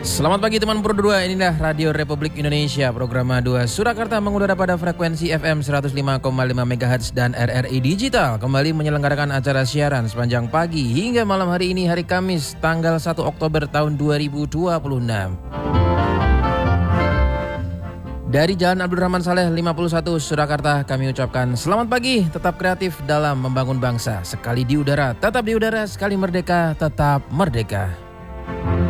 Selamat pagi teman Pro 2, inilah Radio Republik Indonesia, program 2 Surakarta mengudara pada frekuensi FM 105,5 MHz dan RRI Digital. Kembali menyelenggarakan acara siaran sepanjang pagi hingga malam hari ini, hari Kamis, tanggal 1 Oktober tahun 2026. Dari Jalan Abdul Rahman Saleh 51 Surakarta, kami ucapkan selamat pagi, tetap kreatif dalam membangun bangsa. Sekali di udara, tetap di udara, sekali merdeka, tetap merdeka.